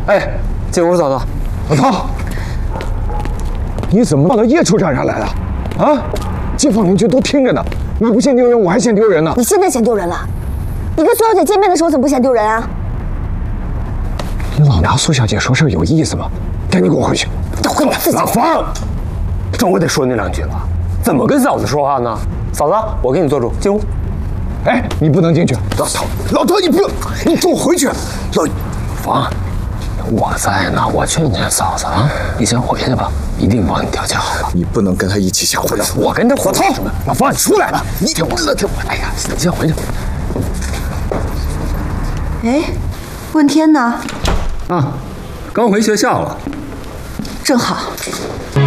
哎，进屋，嫂子。 老唐，你怎么跑到叶处长上来了？啊，街坊邻居都听着呢，你不嫌丢人，我还嫌丢人呢。 你现在嫌丢人了？你跟苏小姐见面的时候怎么不嫌丢人啊？ 你老拿苏小姐说事儿有意思吗？赶紧给我回去！ 都回你自己。 老方，这我得说你两句了。怎么跟嫂子说话呢？嫂子，我给你做主，进屋。 哎，你不能进去！老唐，你不要，你给我回去！ 老方，我在呢，我劝劝嫂子啊，你先回去吧，一定帮你调解好了。 你不能跟他一起下回来。 我跟他老唐， 老方，你出来！你听我，听我。哎呀，你先回去。 哎，问天呢？ 啊，刚回学校了。 正好。